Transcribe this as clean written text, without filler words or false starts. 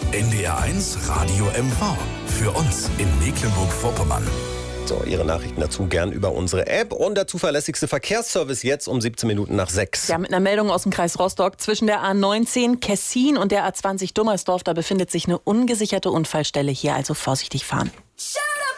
NDR1 Radio MV. Für uns in Mecklenburg-Vorpommern. So, Ihre Nachrichten dazu gern über unsere App und der zuverlässigste Verkehrsservice jetzt um 17 Minuten nach 6. Ja, mit einer Meldung aus dem Kreis Rostock. Zwischen der A19 Kessin und der A20 Dummersdorf, da befindet sich eine ungesicherte Unfallstelle. Hier also vorsichtig fahren.